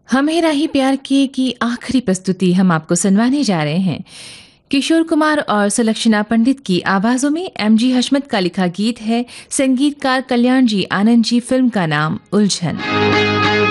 हम हेरा ही प्यार किए की आखिरी प्रस्तुति हम आपको सुनवाने जा रहे हैं। किशोर कुमार और सुलक्षणा पंडित की आवाजों में एमजी हशमत का लिखा गीत है। संगीतकार कल्याण जी आनंद जी। फिल्म का नाम उलझन।